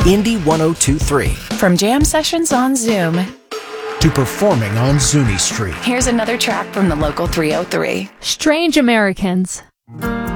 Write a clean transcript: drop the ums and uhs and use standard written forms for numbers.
Indy 1023. From jam sessions on Zoom To performing on Zuni Street. here's another track from the local 303. Strange Americans.